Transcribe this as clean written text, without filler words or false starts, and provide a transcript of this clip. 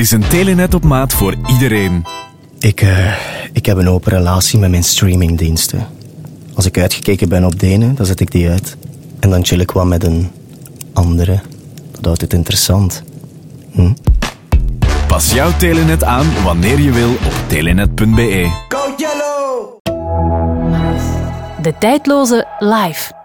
is een telenet op maat voor iedereen. Ik heb een open relatie met mijn streamingdiensten. Als ik uitgekeken ben op de ene, dan zet ik die uit. En dan chill ik wat met een andere. Dat houdt het interessant. Pas jouw telenet aan wanneer je wil op telenet.be. De tijdloze live.